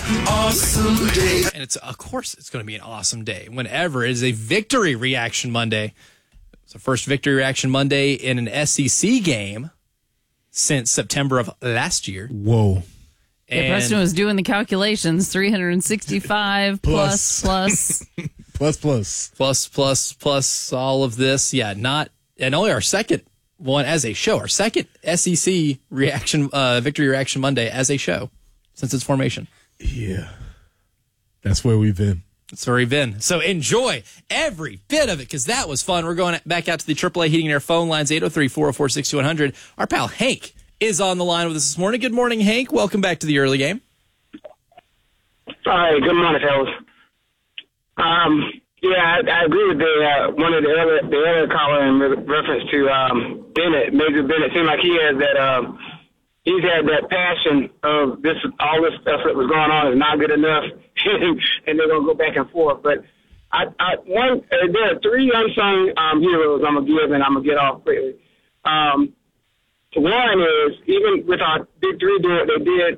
awesome day. And of course it's going to be an awesome day whenever it is a Victory Reaction Monday. It's the first Victory Reaction Monday in an SEC game since September of last year. Whoa. Yeah, Preston was doing the calculations. 365 plus. plus all of this. Yeah, and only our second one as a show, our second SEC reaction, Victory Reaction Monday as a show since its formation. Yeah. That's where we've been. That's where we've been. So enjoy every bit of it because that was fun. We're going back out to the AAA Heating and Air phone lines, 803-404-6100. Our pal Hank is on the line with us this morning. Good morning, Hank. Welcome back to the early game. Hi, good morning, fellas. I agree with one of the earlier caller in reference to Bennett. Major Bennett seemed like he has that. He's had that passion of all this stuff that was going on is not good enough, and they're gonna go back and forth. But there are three unsung heroes I'm gonna give, and I'm gonna get off quickly. One is, even with our Big Three doing what they did,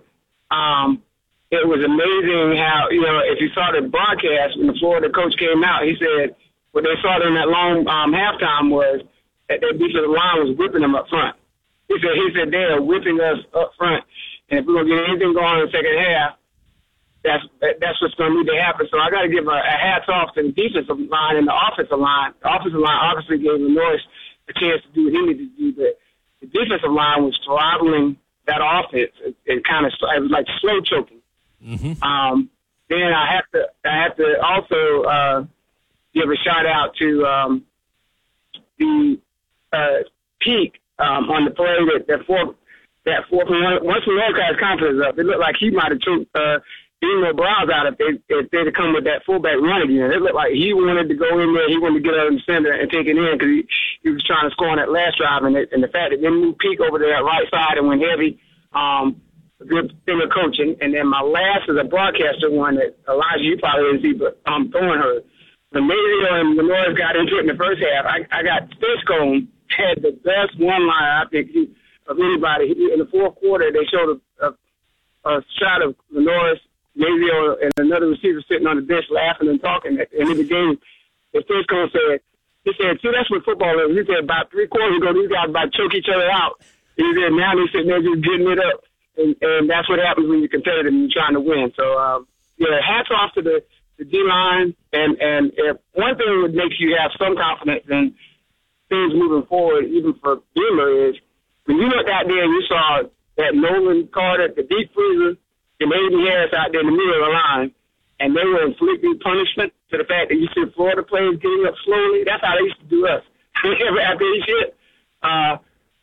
it was amazing how, if you saw the broadcast when the Florida coach came out, he said what they saw during that long halftime was that their defensive line was whipping them up front. He said they are whipping us up front, and if we're going to get anything going in the second half, that's what's going to need to happen. So I got to give a hats off to the defensive line and the offensive line. The offensive line obviously gave Lenoir a chance to do what he needed to do, but the defensive line was throttling that offense. It was like slow choking. Mm-hmm. Then I have to also give a shout out to the Peak on the play that fourth one. Once Lenoir got his confidence up, it looked like he might have choked Dino Browse out if they'd have come with that fullback run again. It looked like he wanted to go in there. He wanted to get out in the center and take it in because he was trying to score on that last drive. And the fact that they moved Peak over to that right side and went heavy, a good thing of coaching. And then my last is a broadcaster one that Elijah, you probably didn't see, but Thornhurst. The Mazio and Lenoir got into it in the first half. I got Stiscombe had the best one-liner, I think, of anybody. In the fourth quarter, they showed a shot of Lenoir, Mazio, and another receiver sitting on the bench laughing and talking at the end of the game. And Stiscombe said, see, that's what football is. He said about 3 quarters ago, these guys about to choke each other out. He said now they're sitting there just getting it up. And that's what happens when you're competitive and you're trying to win. So, hats off to the D-line. And if one thing that makes you have some confidence in things moving forward, even for Beamer, is when you looked out there and you saw that Nolan Carter, the deep freezer, and A.D. Harris out there in the middle of the line, and they were inflicting punishment to the fact that you see Florida players getting up slowly. That's how they used to do us. After each hit, I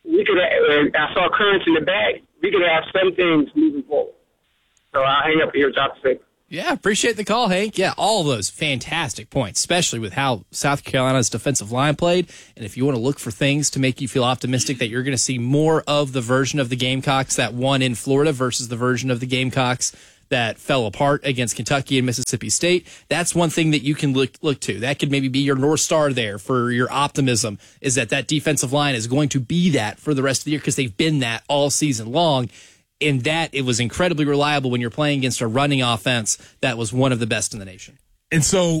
saw currents in the back. We could have some things moving forward. So I'll hang up here, Dr. Sig. Yeah, appreciate the call, Hank. Yeah, all of those fantastic points, especially with how South Carolina's defensive line played. And if you want to look for things to make you feel optimistic that you're going to see more of the version of the Gamecocks that won in Florida versus the version of the Gamecocks that fell apart against Kentucky and Mississippi State, that's one thing that you can look to. That could maybe be your North Star there for your optimism, is that defensive line is going to be that for the rest of the year because they've been that all season long. In that, it was incredibly reliable when you're playing against a running offense that was one of the best in the nation. And so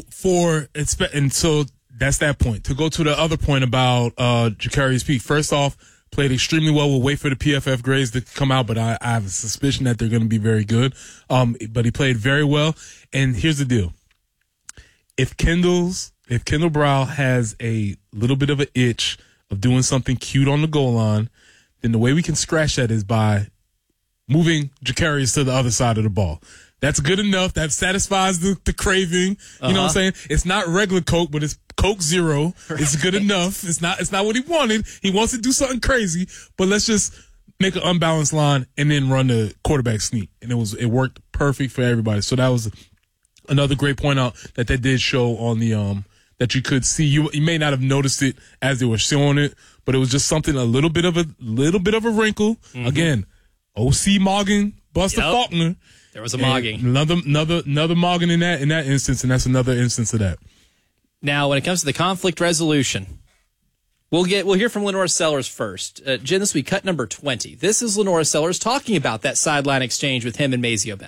that's that point. To go to the other point about Jacarius Peak, first off, played extremely well. We'll wait for the PFF grades to come out, but I have a suspicion that they're going to be very good. But he played very well. And here's the deal. If Kendall Brow has a little bit of an itch of doing something cute on the goal line, then the way we can scratch that is by moving Jacarius to the other side of the ball. That's good enough. That satisfies the craving. You know what I'm saying? It's not regular Coke, but it's Coke Zero. It's good enough. It's not what he wanted. He wants to do something crazy, but let's just make an unbalanced line and then run the quarterback sneak. And it worked perfect for everybody. So that was another great point out that they did show on the, that you could see. You may not have noticed it as they were showing it, but it was just something, a little bit of a wrinkle. Mm-hmm. Again, O.C. Morgan, Buster Faulkner. There was a mogging. Another mogging in that instance, and that's another instance of that. Now, when it comes to the conflict resolution, we'll hear from Lenoir Sellers first. Jen, this week, cut number 20. This is Lenoir Sellers talking about that sideline exchange with him and Mazio Bennett.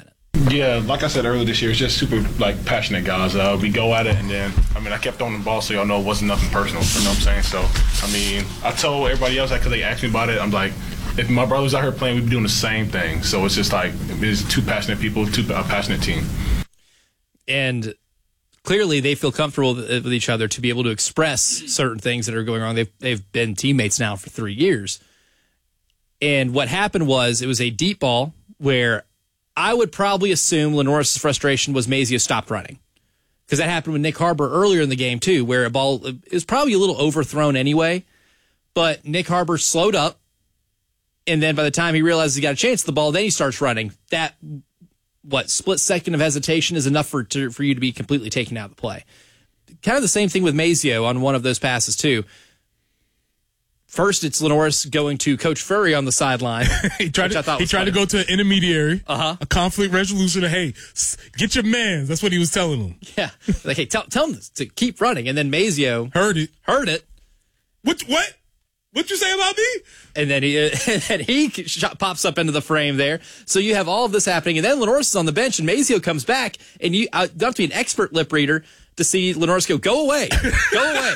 Yeah, like I said earlier this year, it's just super passionate guys. We go at it, and then I kept throwing the ball, so y'all know it wasn't nothing personal. You know what I'm saying? So I told everybody else that because they asked me about it. I'm like, if my brother's out here playing, we'd be doing the same thing. So it's just it's two passionate people, a passionate team. And clearly they feel comfortable with each other to be able to express certain things that are going on. They've been teammates now for 3 years. And what happened was it was a deep ball where I would probably assume Lenore's frustration was Mazio stopped running. Because that happened with Nick Harbor earlier in the game, too, where a ball is probably a little overthrown anyway. But Nick Harbor slowed up. And then by the time he realizes he got a chance at the ball, then he starts running. That, split second of hesitation is enough for you to be completely taken out of the play. Kind of the same thing with Mazio on one of those passes, too. First, it's Lenoris going to Coach Furry on the sideline. he tried to go to an intermediary, a conflict resolution. Hey, get your mans. That's what he was telling them. Yeah. Like, hey, tell him to keep running. And then Mazio heard it. What? What'd you say about me? And then he pops up into the frame there. So you have all of this happening. And then Lenoris is on the bench, and Mazio comes back. And you don't have to be an expert lip reader to see Lenoris go away. Go away.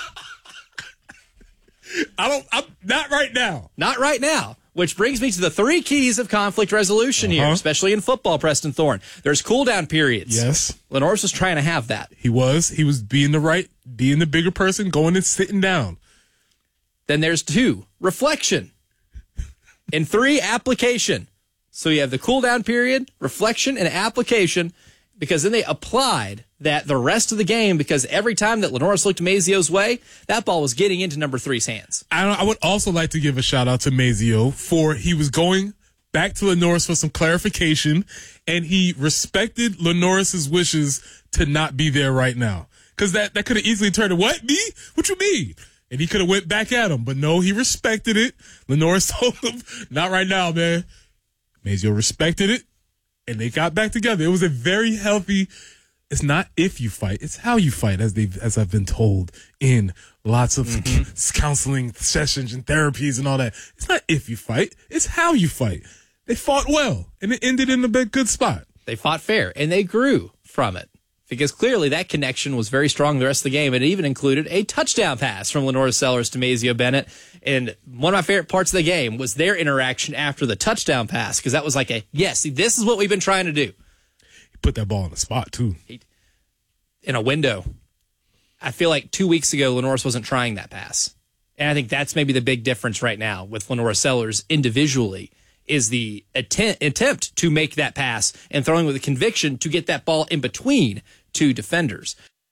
I'm not right now. Not right now. Which brings me to the 3 keys of conflict resolution here, especially in football, Preston Thorne. There's cool-down periods. Yes. Lenoris was trying to have that. He was being the bigger person, going and sitting down. Then there's 2, reflection. And 3, application. So you have the cool-down period, reflection, and application, because then they applied that the rest of the game, because every time that Lenoris looked Mazio's way, that ball was getting into number 3's hands. I would also like to give a shout-out to Mazio for he was going back to Lenoris for some clarification, and he respected Lenoris's wishes to not be there right now. Because that could have easily turned to, what, me? What you mean? And he could have went back at him. But no, he respected it. Lenoris told him, not right now, man. Mazio respected it, and they got back together. It was a very healthy... It's not if you fight, it's how you fight, as I've been told in lots of counseling sessions and therapies and all that. It's not if you fight, it's how you fight. They fought well, and it ended in a good spot. They fought fair, and they grew from it. Because clearly that connection was very strong the rest of the game. It even included a touchdown pass from Lenoris Sellers to Mazio Bennett. And one of my favorite parts of the game was their interaction after the touchdown pass, because that was like this is what we've been trying to do. Put that ball in the spot, too. In a window. I feel like 2 weeks ago, Lenoris wasn't trying that pass. And I think that's maybe the big difference right now with Lenoris Sellers individually is the attempt to make that pass and throwing with a conviction to get that ball in between 2 defenders.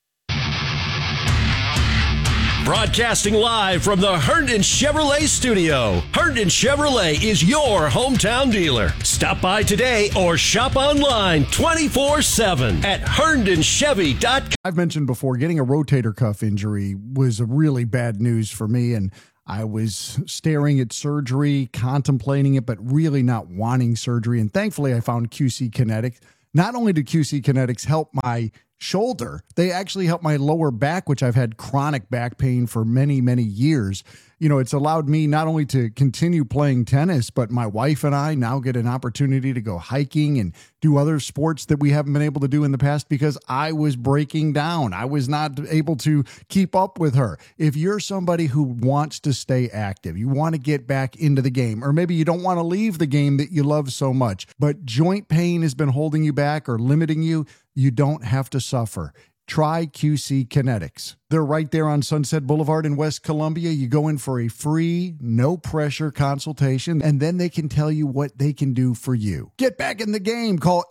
Broadcasting live from the Herndon Chevrolet studio. Herndon Chevrolet is your hometown dealer. Stop by today or shop online 24/7 at herndonchevy.com. I've mentioned before, getting a rotator cuff injury was a really bad news for me, and I was staring at surgery, contemplating it, but really not wanting surgery. And thankfully, I found QC Kinetics. Not only did QC Kinetics help my shoulder, they actually helped my lower back, which I've had chronic back pain for many, many years. You know, it's allowed me not only to continue playing tennis, but my wife and I now get an opportunity to go hiking and do other sports that we haven't been able to do in the past because I was breaking down. I was not able to keep up with her. If you're somebody who wants to stay active, you want to get back into the game, or maybe you don't want to leave the game that you love so much, but joint pain has been holding you back or limiting you, you don't have to suffer. Try QC Kinetics. They're right there on Sunset Boulevard in West Columbia. You go in for a free, no-pressure consultation, and then they can tell you what they can do for you. Get back in the game. Call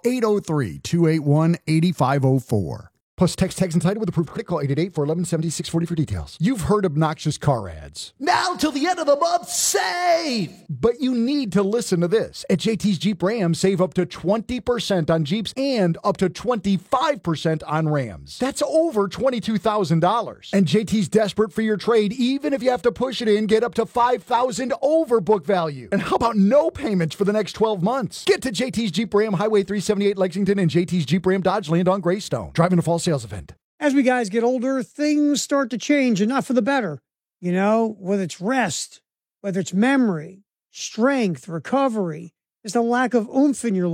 803-281-8504. Plus, text tags and title with approved credit. Call 888-411-7640 for details. You've heard obnoxious car ads. Now till the end of the month, save! But you need to listen to this. At JT's Jeep Ram, save up to 20% on Jeeps and up to 25% on Rams. That's over $22,000. And JT's desperate for your trade. Even if you have to push it in, get up to $5,000 over book value. And how about no payments for the next 12 months? Get to JT's Jeep Ram, Highway 378 Lexington, and JT's Jeep Ram Dodge Land on Greystone. Driving to fall sales event. As we guys get older, things start to change, and not for the better. You know, whether it's rest, whether it's memory, strength, recovery, there's a lack of oomph in your life.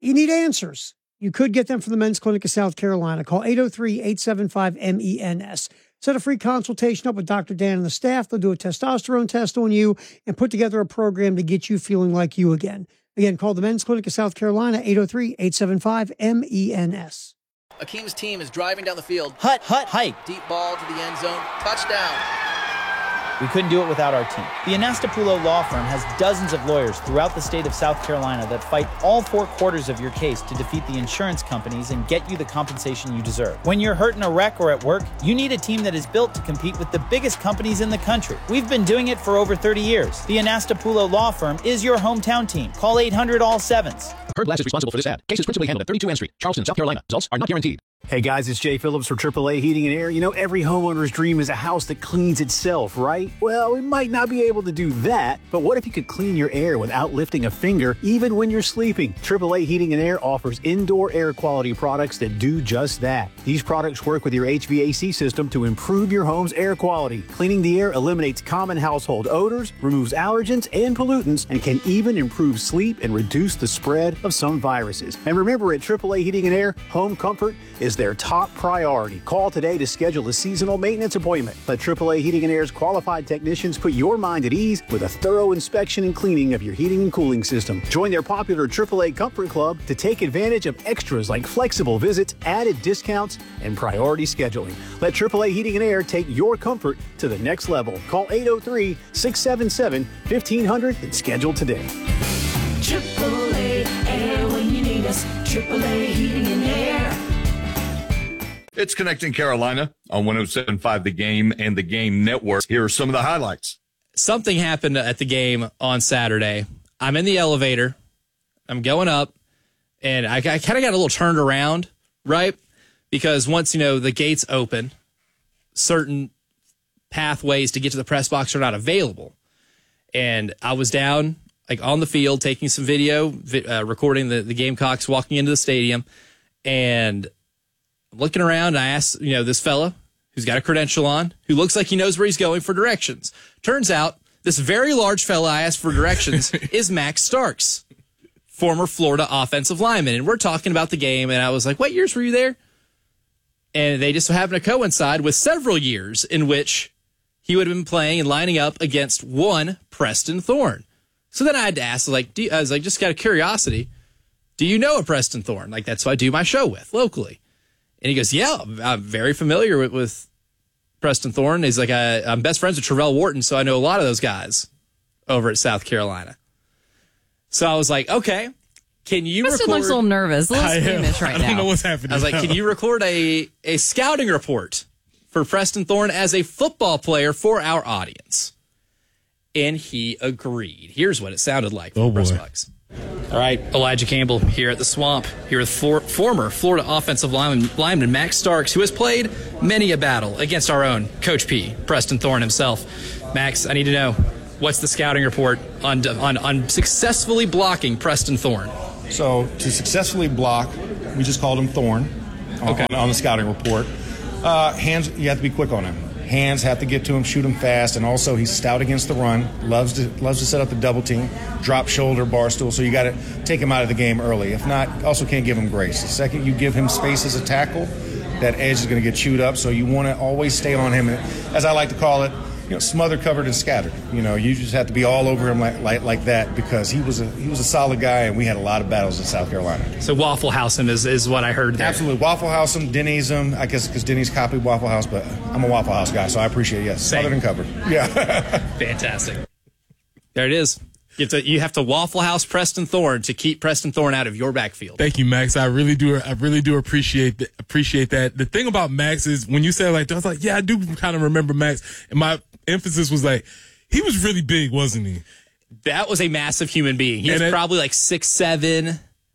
You need answers. You could get them from the Men's Clinic of South Carolina. Call 803-875-MENS. Set a free consultation up with Dr. Dan and the staff. They'll do a testosterone test on you and put together a program to get you feeling like you again. Again, call the Men's Clinic of South Carolina, 803-875-MENS. Akeem's team is driving down the field. Hut, hike. Deep ball to the end zone. Touchdown. We couldn't do it without our team. The Anastapullo Law Firm has dozens of lawyers throughout the state of South Carolina that fight all 4 quarters of your case to defeat the insurance companies and get you the compensation you deserve. When you're hurt in a wreck or at work, you need a team that is built to compete with the biggest companies in the country. We've been doing it for over 30 years. The Anastapullo Law Firm is your hometown team. Call 800-ALL-7s. Heard Glass is responsible for this ad. Case is principally handled at 32 N Street, Charleston, South Carolina. Results are not guaranteed. Hey guys, it's Jay Phillips for AAA Heating and Air. You know, every homeowner's dream is a house that cleans itself, right? Well, we might not be able to do that, but what if you could clean your air without lifting a finger, even when you're sleeping? AAA Heating and Air offers indoor air quality products that do just that. These products work with your HVAC system to improve your home's air quality. Cleaning the air eliminates common household odors, removes allergens and pollutants, and can even improve sleep and reduce the spread of some viruses. And remember, at AAA Heating and Air, home comfort is their top priority. Call today to schedule a seasonal maintenance appointment. Let AAA Heating and Air's qualified technicians put your mind at ease with a thorough inspection and cleaning of your heating and cooling system. Join their popular AAA Comfort Club to take advantage of extras like flexible visits, added discounts, and priority scheduling. Let AAA Heating and Air take your comfort to the next level. Call 803-677-1500 and schedule today. AAA Air when you need us. AAA Heating and Air. It's Connecting Carolina on 107.5 The Game and The Game Network. Here are some of the highlights. Something happened at the game on Saturday. I'm in the elevator. I'm going up, and I kind of got a little turned around, right? Because once, the gates open, certain pathways to get to the press box are not available. And I was down, on the field, taking some video, recording the Gamecocks walking into the stadium, and I'm looking around, and I asked, this fella who's got a credential on, who looks like he knows where he's going for directions. Turns out, this very large fella I asked for directions is Max Starks, former Florida offensive lineman. And we're talking about the game, and I was like, what years were you there? And they just happen to coincide with several years in which he would have been playing and lining up against one Preston Thorne. So then I had to ask, just out of curiosity, do you know a Preston Thorne? That's who I do my show with locally. And he goes, yeah, I'm very familiar with Preston Thorne. He's like, I'm best friends with Travell Wharton, so I know a lot of those guys over at South Carolina. So I was like, okay, can you Preston record... looks a little nervous, a little squeamish right now. I don't know what's happening. I was like, can you record a scouting report for Preston Thorne as a football player for our audience? And he agreed. Here's what it sounded like from Press Box. All right, Elijah Campbell here at the Swamp, here with former Florida offensive lineman Max Starks, who has played many a battle against our own Coach P, Preston Thorne himself. Max, I need to know, what's the scouting report on successfully blocking Preston Thorne? So to successfully block, we just called him Thorne on the scouting report. Hands, you have to be quick on him. Hands have to get to him, shoot him fast, and also he's stout against the run, loves to set up the double team, drop shoulder, bar stool, so you got to take him out of the game early. If not, also can't give him grace. The second you give him space as a tackle, that edge is going to get chewed up, so you want to always stay on him, as I like to call it, smothered, covered, and scattered. You just have to be all over him like that, because he was a solid guy, and we had a lot of battles in South Carolina. So Waffle House him is what I heard there. Absolutely. Waffle House him, Denny's him, I guess because Denny's copied Waffle House, but I'm a Waffle House guy, so I appreciate it. Yes, smothered and covered. Yeah. Fantastic. There it is. You have to Waffle House Preston Thorne to keep Preston Thorne out of your backfield. Thank you, Max. I really do appreciate that. The thing about Max is when you said it like that, I was like, yeah, I do kind of remember Max. And my emphasis was like, he was really big, wasn't he? That was a massive human being. He was probably 6'7".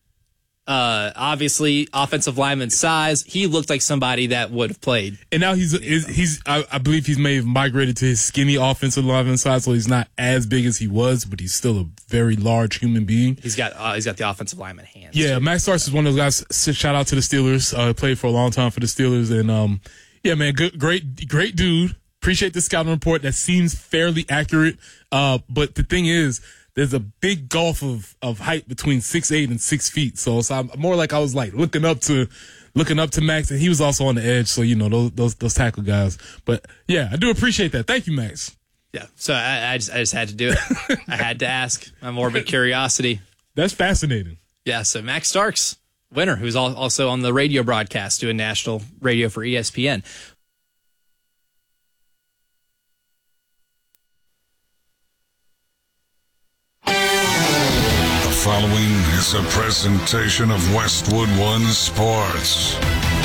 Obviously, offensive lineman size. He looked like somebody that would have played. And now I believe he's may have migrated to his skinny offensive lineman size, so he's not as big as he was, but he's still a very large human being. He's got the offensive lineman hands. Yeah, Max Starks is one of those guys. Shout out to the Steelers. Played for a long time for the Steelers, and yeah, man, great dude. Appreciate the scouting report. That seems fairly accurate. But the thing is, there's a big gulf of height between 6'8" and 6 feet. So I'm more like I was like looking up to Max, and he was also on the edge. So, those tackle guys. But yeah, I do appreciate that. Thank you, Max. Yeah. So I just had to do it. I had to ask. My morbid curiosity. That's fascinating. Yeah. So Max Starks, winner, who's also on the radio broadcast doing national radio for ESPN. The following is a presentation of Westwood One Sports.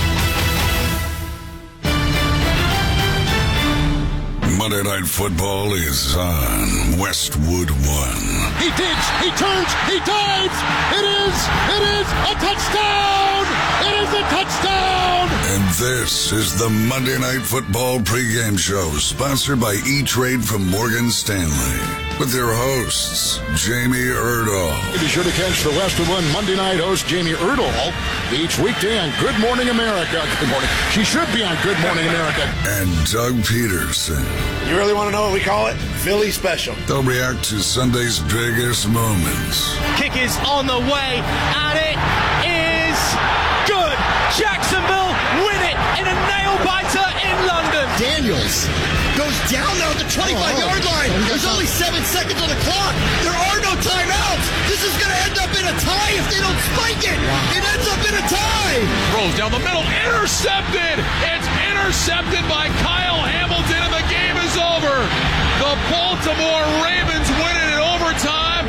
Monday Night Football is on Westwood One. He digs, he turns, he dives. It is a touchdown. It is a touchdown. And this is the Monday Night Football pregame show, sponsored by E-Trade from Morgan Stanley. With their hosts, Jamie Erdahl. Be sure to catch the Westwood One Monday night host, Jamie Erdahl, each weekday on Good Morning America. Good morning. She should be on Good Morning America. And Doug Peterson. You really want to know what we call it? Philly Special. They'll react to Sunday's biggest moments. Kick is on the way, and it is good. Jacksonville win it in a nail-biter in London. Daniels goes down now at the 25-yard line. There's only 7 seconds on the clock. There are no timeouts. This is going to end up in a tie if they don't spike it. It ends up in a tie. Throws down the middle, intercepted. It's intercepted by Kyle Hamilton, and the game is over. The Baltimore Ravens win it in overtime,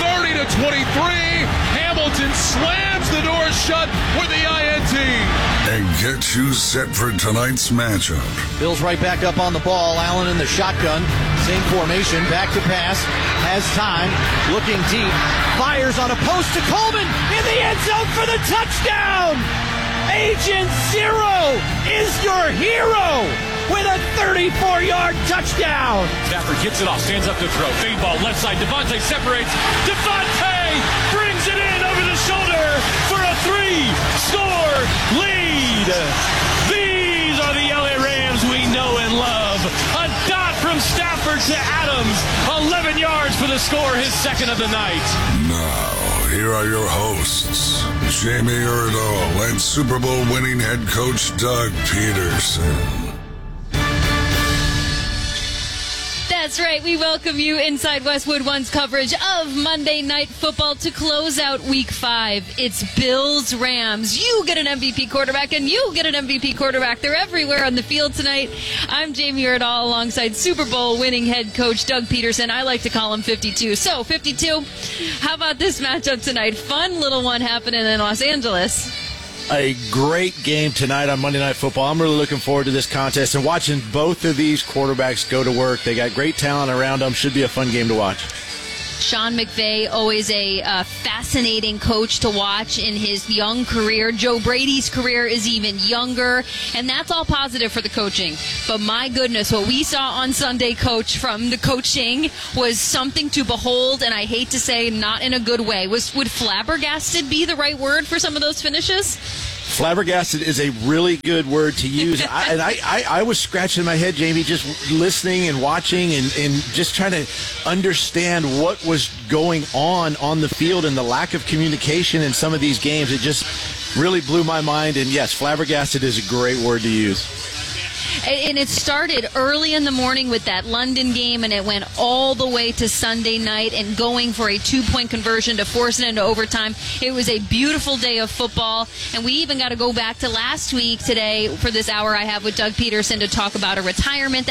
30-23. Hamilton slams the door shut with the INT. And get you set for tonight's matchup. Bills right back up on the ball. Allen in the shotgun. Same formation. Back to pass. Has time. Looking deep. Fires on a post to Coleman. In the end zone for the touchdown. Agent Zero is your hero with a 34-yard touchdown. Stafford gets it off. Stands up to throw. Fade ball left side. Devontae separates. Devontae brings it in over the shoulder for a 3-score lead. These are the LA Rams we know and love. A dot from Stafford to Adams. 11 yards for the score, his second of the night. Now, here are your hosts, Jamie Erdahl and Super Bowl winning head coach Doug Peterson. That's right. We welcome you inside Westwood One's coverage of Monday Night Football to close out Week 5. It's Bills-Rams. You get an MVP quarterback, and you get an MVP quarterback. They're everywhere on the field tonight. I'm Jamie Erdahl alongside Super Bowl winning head coach Doug Peterson. I like to call him 52. So, 52, how about this matchup tonight? Fun little one happening in Los Angeles. A great game tonight on Monday Night Football. I'm really looking forward to this contest and watching both of these quarterbacks go to work. They got great talent around them. Should be a fun game to watch. Sean McVay, always a fascinating coach to watch in his young career. Joe Brady's career is even younger, and that's all positive for the coaching. But my goodness, what we saw on Sunday, Coach, from the coaching was something to behold, and I hate to say not in a good way. Would flabbergasted be the right word for some of those finishes? Flabbergasted is a really good word to use. I was scratching my head, Jamie, just listening and watching and just trying to understand what was going on the field and the lack of communication in some of these games. It just really blew my mind. And, yes, flabbergasted is a great word to use. And it started early in the morning with that London game, and it went all the way to Sunday night and going for a 2-point conversion to force it into overtime. It was a beautiful day of football, and we even got to go back to last week today for this hour I have with Doug Peterson to talk about a retirement